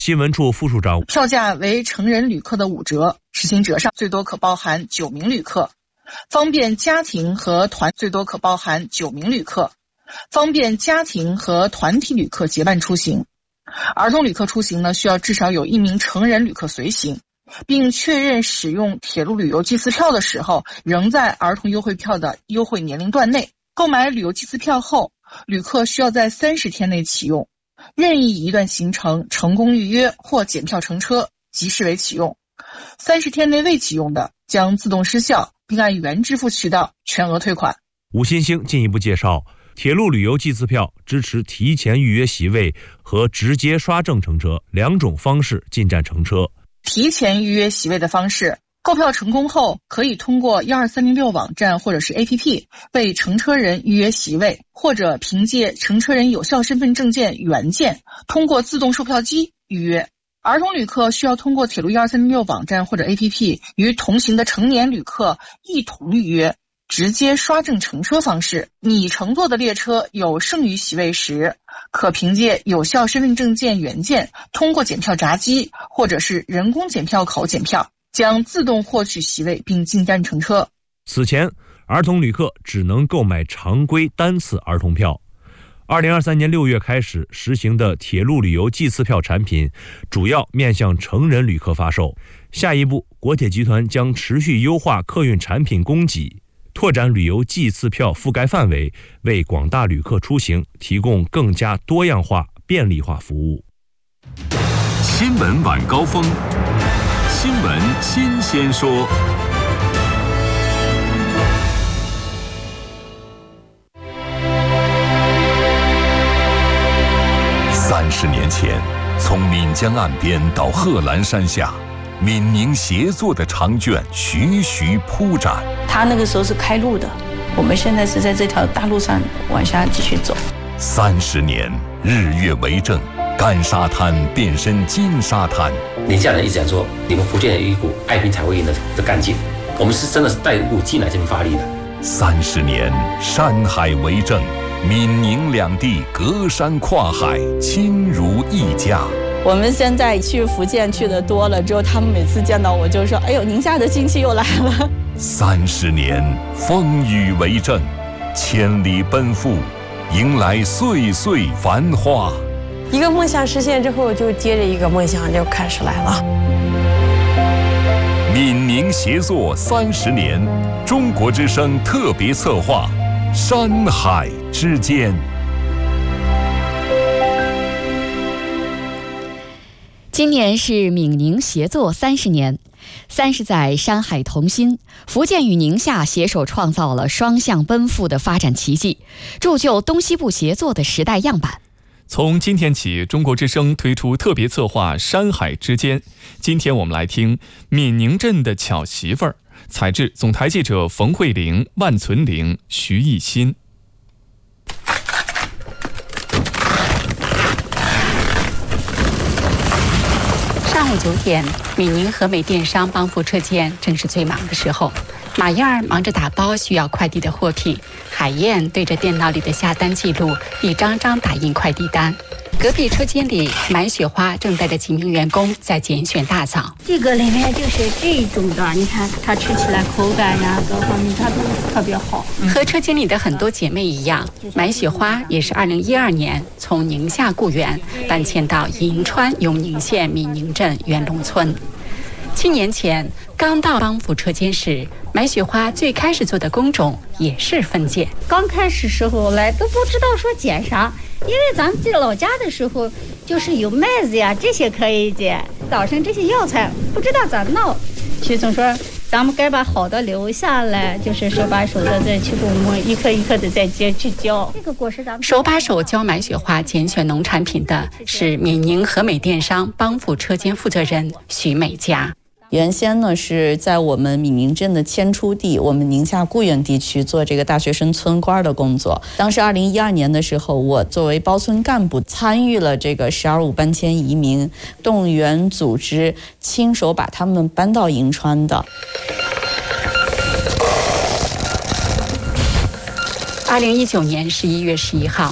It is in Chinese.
新闻处副处长， 票价为成人旅客的5折，实行折上最多可包含9名旅客，方便家庭和团最多可包含9名旅客，方便家庭和团体旅客结伴出行。儿童旅客出行呢，需要至少有1名成人旅客随行，并确认使用铁路旅游祭次票的时候仍在儿童优惠票的优惠年龄段内。购买旅游祭次票后，旅客需要在30天内启用，任意一段行程成功预约或检票乘车即视为启用，30天内未启用的将自动失效，并按原支付渠道全额退款。 吴新兴进一步介绍，铁路旅游祭次票支持提前预约席位和直接刷证乘车2种方式进站乘车。 提前预约席位的方式，购票成功后可以通过12306网站或者是 APP 为乘车人预约席位，或者凭借乘车人有效身份证件原件通过自动售票机预约。儿童旅客需要通过铁路12306网站或者 APP 与同行的成年旅客一同预约直接刷证乘车方式。你乘坐的列车有剩余席位时，可凭借有效身份证件原件通过检票闸机或者是人工检票口检票，将自动获取席位并进站乘车。 此前，儿童旅客只能购买常规单次儿童票。2023年6月开始实行的铁路旅游祭次票产品主要面向成人旅客发售。下一步，国铁集团将持续优化客运产品供给，拓展旅游祭次票覆盖范围，为广大旅客出行提供更加多样化、便利化服务。 新闻晚高峰，新闻新鲜说。30年前，从岷江岸边到贺兰山下，闽宁协作的长卷徐徐铺展。 他那个时候是开路的，我们现在是在这条大路上往下继续走。 30年，日月为证，干沙滩变身金沙滩。 宁夏人一直讲说，你们福建有一股爱拼才会赢的干劲，我们是真的是带入进来这边发力的。 30年，山海为证，闽宁两地隔山跨海，亲如一家。 我们现在去福建去的多了之后，他们每次见到我就说：“哎呦，宁夏的亲戚又来了。 ”30年，风雨为证，千里奔赴，迎来岁岁繁华。 一个梦想实现之后，就接着一个梦想就开始来了。 闽宁协作30年，中国之声特别策划，山海之间。 今年是闽宁协作30年，30载山海同心，福建与宁夏携手创造了双向奔赴的发展奇迹，铸就东西部协作的时代样板。 从今天起，中国之声推出特别策划《山海之间》。今天我们来听闽宁镇的巧媳妇儿，采制总台记者冯慧玲、万存玲、徐艺新。 上午9点，闽宁和美电商帮扶车间正是最忙的时候。马燕儿忙着打包需要快递的货品，海燕对着电脑里的下单记录，一张张打印快递单。隔壁车间里，买雪花正带着几名员工在拣选大枣。 这个里面就是这种的，你看它吃起来口感呀，各方面它都特别好。 和车间里的很多姐妹一样，买雪花也是2012年从宁夏固原搬迁到银川永宁县闽宁镇元龙村。7年前刚到帮扶车间时，买雪花最开始做的工种也是分拣。 刚开始时候来都不知道说捡啥，因为咱们在老家的时候就是有麦子呀这些可以捡，早上这些药材不知道咋弄。徐总说咱们该把好的留下来，就是手把手的再去给我们一颗一颗的再接去浇。这个果实咱们手把手教买雪花拣选农产品的是闽宁和美电商帮扶车间负责人徐美佳。 原先呢是在我们闽宁镇的迁出地，我们宁夏固原地区做这个大学生村官的工作。当时2012年的时候，我作为包村干部参与了这个12.5搬迁移民，动员组织，亲手把他们搬到银川的。 2019年11月11号，